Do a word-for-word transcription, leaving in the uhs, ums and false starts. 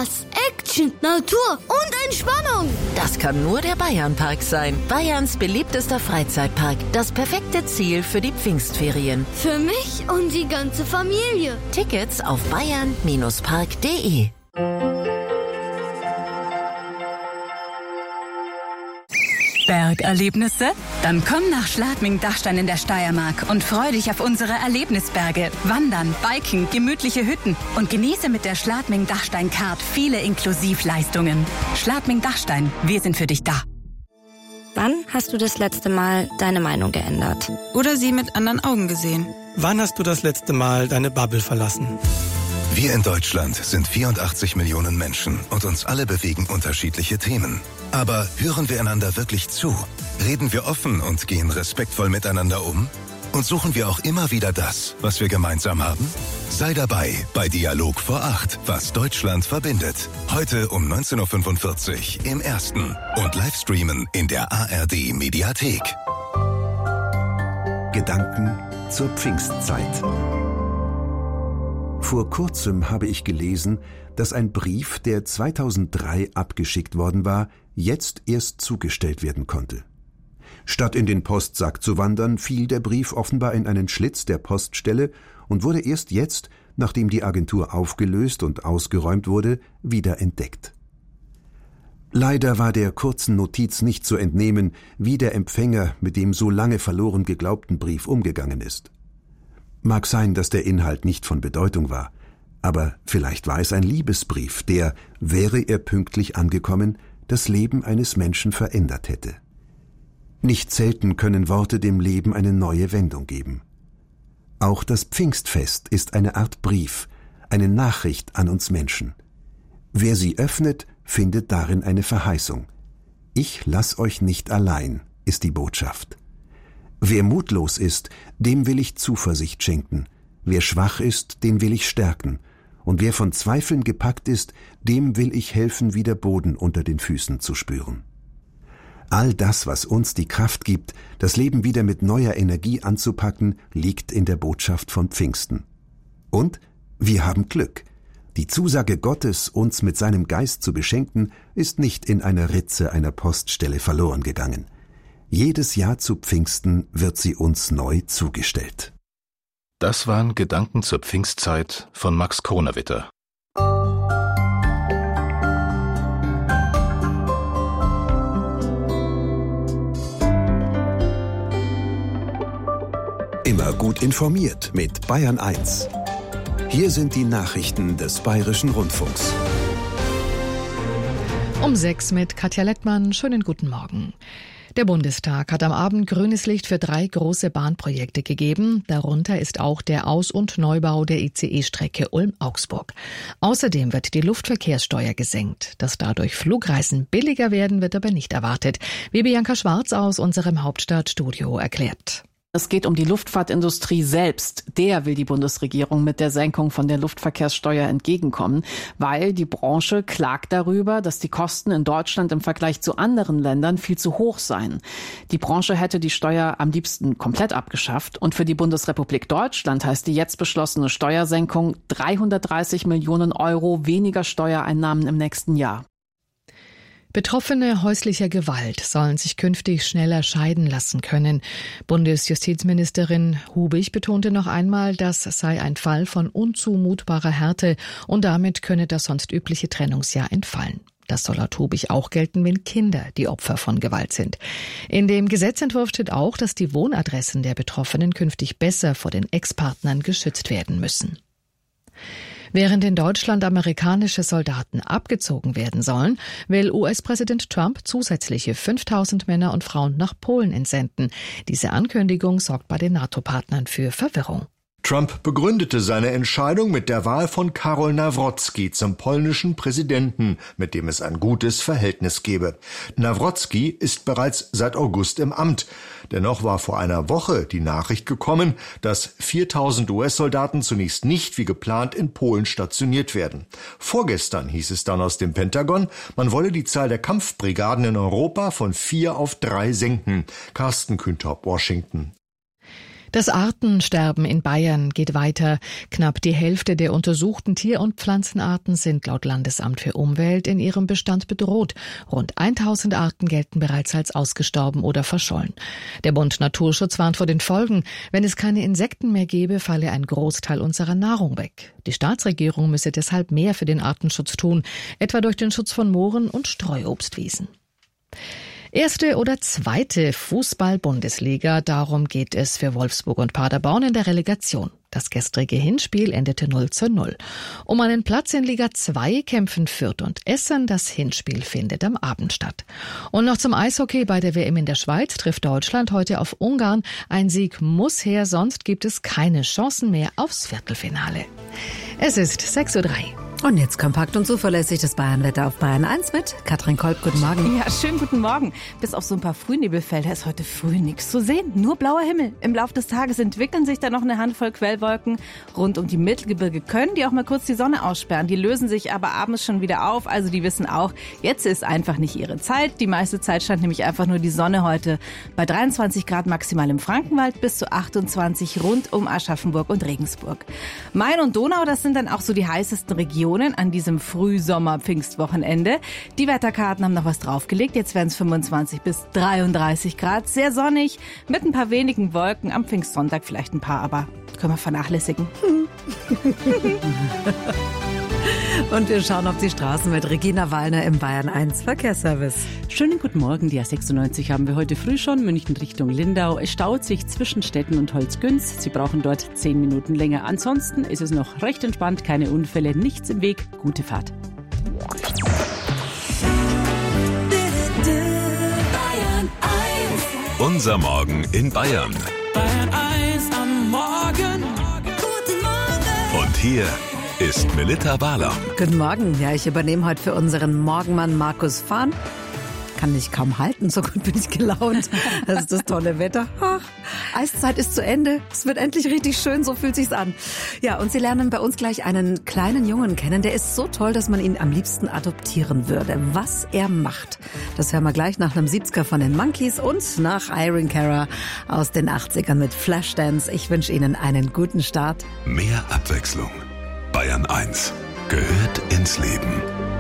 Spaß, Action, Natur und Entspannung. Das kann nur der Bayernpark sein. Bayerns beliebtester Freizeitpark. Das perfekte Ziel für die Pfingstferien. Für mich und die ganze Familie. Tickets auf bayern Park punkt de. Bergerlebnisse? Dann komm nach Schladming-Dachstein in der Steiermark und freu dich auf unsere Erlebnisberge. Wandern, Biken, gemütliche Hütten und genieße mit der Schladming-Dachstein-Card viele Inklusivleistungen. Schladming-Dachstein, wir sind für dich da. Wann hast du das letzte Mal deine Meinung geändert? Oder sie mit anderen Augen gesehen? Wann hast du das letzte Mal deine Bubble verlassen? Wir in Deutschland sind vierundachtzig Millionen Menschen und uns alle bewegen unterschiedliche Themen. Aber hören wir einander wirklich zu? Reden wir offen und gehen respektvoll miteinander um? Und suchen wir auch immer wieder das, was wir gemeinsam haben? Sei dabei bei Dialog vor acht, was Deutschland verbindet. Heute um neunzehn Uhr fünfundvierzig im Ersten und Livestreamen in der A R D Mediathek. Gedanken zur Pfingstzeit. Vor kurzem habe ich gelesen, dass ein Brief, der zweitausenddrei abgeschickt worden war, jetzt erst zugestellt werden konnte. Statt in den Postsack zu wandern, fiel der Brief offenbar in einen Schlitz der Poststelle und wurde erst jetzt, nachdem die Agentur aufgelöst und ausgeräumt wurde, wieder entdeckt. Leider war der kurzen Notiz nicht zu entnehmen, wie der Empfänger mit dem so lange verloren geglaubten Brief umgegangen ist. Mag sein, dass der Inhalt nicht von Bedeutung war, aber vielleicht war es ein Liebesbrief, der, wäre er pünktlich angekommen, das Leben eines Menschen verändert hätte. Nicht selten können Worte dem Leben eine neue Wendung geben. Auch das Pfingstfest ist eine Art Brief, eine Nachricht an uns Menschen. Wer sie öffnet, findet darin eine Verheißung. Ich lass euch nicht allein, ist die Botschaft. Wer mutlos ist, dem will ich Zuversicht schenken. Wer schwach ist, den will ich stärken. Und wer von Zweifeln gepackt ist, dem will ich helfen, wieder Boden unter den Füßen zu spüren. All das, was uns die Kraft gibt, das Leben wieder mit neuer Energie anzupacken, liegt in der Botschaft von Pfingsten. Und wir haben Glück. Die Zusage Gottes, uns mit seinem Geist zu beschenken, ist nicht in einer Ritze einer Poststelle verloren gegangen. Jedes Jahr zu Pfingsten wird sie uns neu zugestellt. Das waren Gedanken zur Pfingstzeit von Max Kronawitter. Immer gut informiert mit Bayern eins. Hier sind die Nachrichten des Bayerischen Rundfunks. Um sechs mit Katja Lettmann. Schönen guten Morgen. Der Bundestag hat am Abend grünes Licht für drei große Bahnprojekte gegeben. Darunter ist auch der Aus- und Neubau der I C E-Strecke Ulm-Augsburg. Außerdem wird die Luftverkehrssteuer gesenkt. Dass dadurch Flugreisen billiger werden, wird aber nicht erwartet, wie Bianca Schwarz aus unserem Hauptstadtstudio erklärt. Es geht um die Luftfahrtindustrie selbst. Der will die Bundesregierung mit der Senkung von der Luftverkehrssteuer entgegenkommen, weil die Branche klagt darüber, dass die Kosten in Deutschland im Vergleich zu anderen Ländern viel zu hoch seien. Die Branche hätte die Steuer am liebsten komplett abgeschafft. Und für die Bundesrepublik Deutschland heißt die jetzt beschlossene Steuersenkung dreihundertdreißig Millionen Euro weniger Steuereinnahmen im nächsten Jahr. Betroffene häuslicher Gewalt sollen sich künftig schneller scheiden lassen können. Bundesjustizministerin Hubig betonte noch einmal, das sei ein Fall von unzumutbarer Härte und damit könne das sonst übliche Trennungsjahr entfallen. Das soll laut Hubig auch gelten, wenn Kinder die Opfer von Gewalt sind. In dem Gesetzentwurf steht auch, dass die Wohnadressen der Betroffenen künftig besser vor den Ex-Partnern geschützt werden müssen. Während in Deutschland amerikanische Soldaten abgezogen werden sollen, will U S-Präsident Trump zusätzliche fünftausend Männer und Frauen nach Polen entsenden. Diese Ankündigung sorgt bei den NATO-Partnern für Verwirrung. Trump begründete seine Entscheidung mit der Wahl von Karol Nawrocki zum polnischen Präsidenten, mit dem es ein gutes Verhältnis gebe. Nawrocki ist bereits seit August im Amt. Dennoch war vor einer Woche die Nachricht gekommen, dass viertausend U S-Soldaten zunächst nicht wie geplant in Polen stationiert werden. Vorgestern hieß es dann aus dem Pentagon, man wolle die Zahl der Kampfbrigaden in Europa von vier auf drei senken. Carsten Kühntaub, Washington. Das Artensterben in Bayern geht weiter. Knapp die Hälfte der untersuchten Tier- und Pflanzenarten sind laut Landesamt für Umwelt in ihrem Bestand bedroht. Rund tausend Arten gelten bereits als ausgestorben oder verschollen. Der Bund Naturschutz warnt vor den Folgen. Wenn es keine Insekten mehr gäbe, falle ein Großteil unserer Nahrung weg. Die Staatsregierung müsse deshalb mehr für den Artenschutz tun, etwa durch den Schutz von Mooren und Streuobstwiesen. Erste oder zweite Fußball-Bundesliga, darum geht es für Wolfsburg und Paderborn in der Relegation. Das gestrige Hinspiel endete null zu null. Um einen Platz in Liga zwei kämpfen Fürth und Essen. Das Hinspiel findet am Abend statt. Und noch zum Eishockey. Bei der W M in der Schweiz trifft Deutschland heute auf Ungarn. Ein Sieg muss her, sonst gibt es keine Chancen mehr aufs Viertelfinale. Es ist sechs Uhr drei. Und jetzt kompakt und zuverlässig das Bayernwetter auf Bayern eins mit Katrin Kolb. Guten Morgen. Ja, schönen guten Morgen. Bis auf so ein paar Frühnebelfelder ist heute früh nichts zu sehen. Nur blauer Himmel. Im Laufe des Tages entwickeln sich dann noch eine Handvoll Quellwolken. Rund um die Mittelgebirge können die auch mal kurz die Sonne aussperren. Die lösen sich aber abends schon wieder auf. Also die wissen auch, jetzt ist einfach nicht ihre Zeit. Die meiste Zeit stand nämlich einfach nur die Sonne heute bei dreiundzwanzig Grad maximal im Frankenwald bis zu achtundzwanzig rund um Aschaffenburg und Regensburg. Main und Donau, das sind dann auch so die heißesten Regionen an diesem Frühsommer-Pfingstwochenende. Die Wetterkarten haben noch was draufgelegt. Jetzt werden es fünfundzwanzig bis dreiunddreißig Grad. Sehr sonnig, mit ein paar wenigen Wolken. Am Pfingstsonntag vielleicht ein paar, aber können wir vernachlässigen. Und wir schauen auf die Straßen mit Regina Wallner im Bayern eins Verkehrsservice. Schönen guten Morgen. Die A sechsundneunzig haben wir heute früh schon. München Richtung Lindau. Es staut sich zwischen Stetten und Holzgünz. Sie brauchen dort zehn Minuten länger. Ansonsten ist es noch recht entspannt. Keine Unfälle, nichts im Weg. Gute Fahrt. Unser Morgen in Bayern. Bayern eins am Morgen. Guten Morgen. Und hier ist Melitta Barlaum. Guten Morgen. Ja, ich übernehme heute für unseren Morgenmann Markus Fahn. Kann mich kaum halten, so gut bin ich gelaunt. Das ist das tolle Wetter. Ach, Eiszeit ist zu Ende. Es wird endlich richtig schön, so fühlt sich's an. Ja, und Sie lernen bei uns gleich einen kleinen Jungen kennen. Der ist so toll, dass man ihn am liebsten adoptieren würde. Was er macht, das hören wir gleich nach einem siebziger von den Monkees und nach Irene Cara aus den achtzigern mit Flashdance. Ich wünsche Ihnen einen guten Start. Mehr Abwechslung. Bayern eins gehört ins Leben.